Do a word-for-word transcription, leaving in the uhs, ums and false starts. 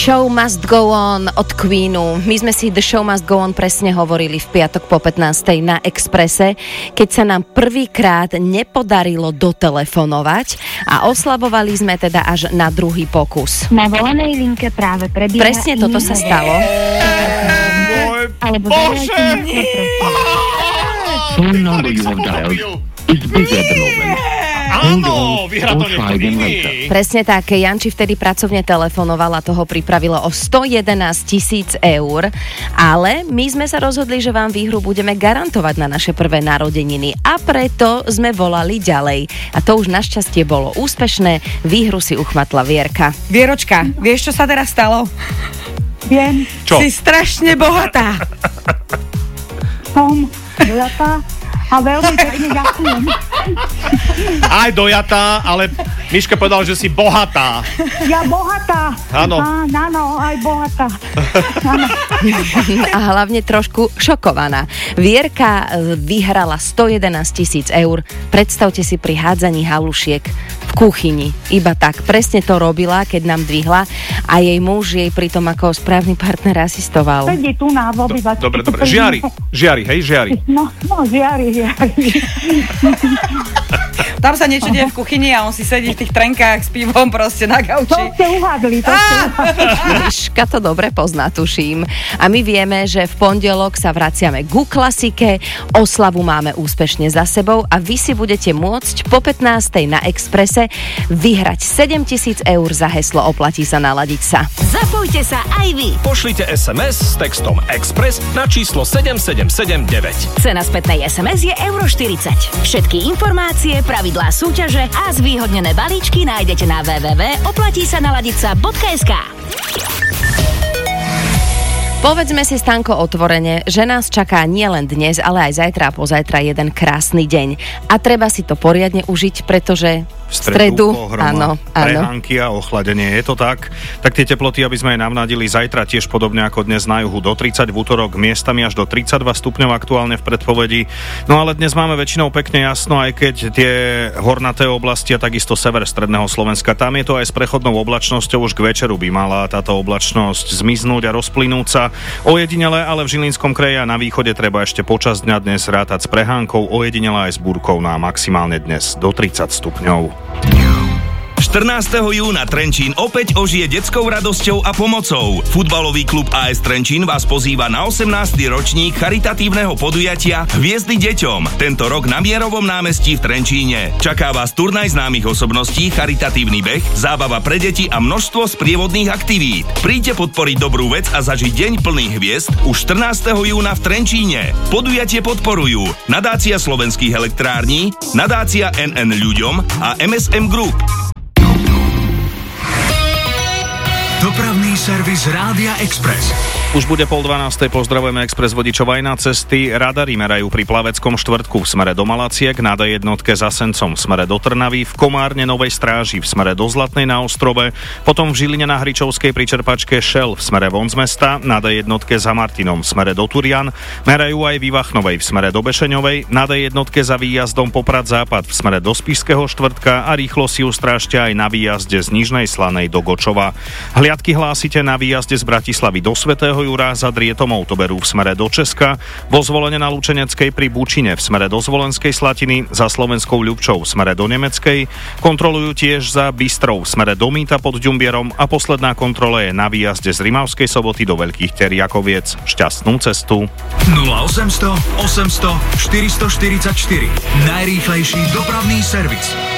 Show Must Go On od Queenu. My sme si The Show Must Go On presne hovorili v piatok po pätnástej na Expresse, keď sa nám prvýkrát nepodarilo dotelefonovať a oslavovali sme teda až na druhý pokus. Na volanej linke práve prebieha... Presne toto sa stalo. Alebo Bože! Phone number you have dialed is busy at the moment. Áno, vyhrá to niekto. Presne tak, Janči vtedy pracovne telefonoval a toho pripravilo o stojedenásť tisíc eur, ale my sme sa rozhodli, že vám výhru budeme garantovať na naše prvé narodeniny a preto sme volali ďalej. A to už našťastie bolo úspešné, výhru si uchmatla Vierka. Vieročka, vieš, čo sa teraz stalo? Viem, Čo? Si strašne bohatá. som dojatá a veľmi pekne ďakujem. Aj dojatá, ale Miška povedal, že si bohatá. Ja bohatá. Áno. Áno, aj bohatá. Áno. A hlavne trošku šokovaná. Vierka vyhrala stojedenásť tisíc eur. Predstavte si pri hádzaní halušiek v kuchyni. Iba tak. Presne to robila, keď nám dvihla a jej muž jej pritom ako správny partner asistoval. Sedí tu na v obývačke. Dobre, dobre. Žiari, žiari, hej, žiari. No, no, žiari, žiari. Tam sa niečo deje v kuchyni a on si sedí v tých trenkách s pivom proste na To gauči. ste uhádli, to ste uhádli. Miška to dobre pozná, tuším. A my vieme, že v pondelok sa vraciame ku klasike, oslavu máme úspešne za sebou a vy si budete môcť po pätnástej na Expresse vyhrať sedem tisíc eur za heslo Oplatí sa naladiť sa. Zapojte sa aj vy. Pošlite es em es s textom Express na číslo sedem sedem sedem deväť. Cena spätnej es em es je euro štyridsať. Všetky informácie, pravidlá súťaže a zvýhodnené balíčky nájdete na w w w bodka oplatí sa naladiť sa bodka es ká. Povedzme si, Stanko, otvorene, že nás čaká nielen dnes, ale aj zajtra a pozajtra jeden krásny deň. A treba si to poriadne užiť, pretože v stredu, áno, áno. Prehánky a ochladenie, je to tak? Tak tie teploty, aby sme aj navnadili zajtra tiež podobne ako dnes na juhu do tridsať, v útorok miestami až do tridsaťdva stupňov aktuálne v predpovedi. No ale dnes máme väčšinou pekne jasno, aj keď tie hornaté oblasti a takisto sever stredného Slovenska, tam je to aj s prechodnou oblačnosťou, už k večeru by mala táto oblačnosť zmiznúť a rozplynúť sa. Ojedinele, ale v Žilinskom kraji a na východe treba ešte počas dňa dnes rátať s prehánkou, ojedinele aj s búrkou na maximálne dnes do tridsať stupňov. štrnásteho júna Trenčín opäť ožije detskou radosťou a pomocou. Futbalový klub á es Trenčín vás pozýva na osemnásty ročník charitatívneho podujatia Hviezdy deťom. Tento rok na Mierovom námestí v Trenčíne. Čaká vás turnaj známych osobností, charitatívny beh, zábava pre deti a množstvo sprievodných aktivít. Príďte podporiť dobrú vec a zažiť deň plný hviezd už štrnásteho júna v Trenčíne. Podujatie podporujú Nadácia slovenských elektrární, Nadácia en en ľuďom a em es em Group. Dopravný servis Rádia Express. Už bude pol dvanástej, pozdravujeme Express vodičov aj na cesty. Radary merajú pri Plaveckom štvrtku v smere do Malaciek, na dé jednotke za Sencom v smere do Trnavy, v Komárne Novej Stráži v smere do Zlatnej na Ostrove, potom v Žiline na Hričovskej pri čerpačke Šel v smere von z mesta, na dé jednotke za Martinom v smere do Turian, merajú aj v Ivachnovej v smere do Bešeňovej, na dé jednotke za výjazdom Poprad Západ v smere do Spišského štvrtka a rýchlo si ustrážte aj na výjazde z Nižnej Slanej do Gočova. Hliadky hlásite na výjazde z Bratislavy do Svätého Jura za Drietomou to berú v smere do Česka, vo Zvolene na Lučeneckej pri Bučine v smere do Zvolenskej Slatiny, za Slovenskou Ľubčou v smere do Nemeckej, kontrolujú tiež za Bystrou v smere do Mýta pod Ďumbierom a posledná kontrola je na výjazde z Rimavskej Soboty do Veľkých Teriakoviec. Šťastnú cestu. nula osemsto osemsto štyristoštyridsaťštyri. Najrýchlejší dopravný servis.